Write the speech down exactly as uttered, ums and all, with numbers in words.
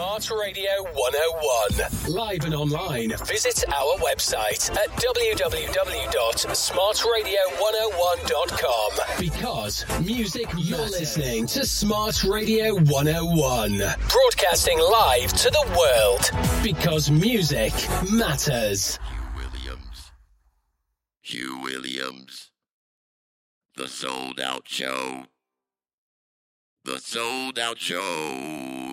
Smart Radio one oh one. Live and online. Visit our website at w w w dot smart radio one oh one dot com. Because music matters. You're listening to Smart Radio one oh one. Broadcasting live to the world. Because music matters. Hugh Williams. Hugh Williams. The Sold Out Show. The Sold Out Show.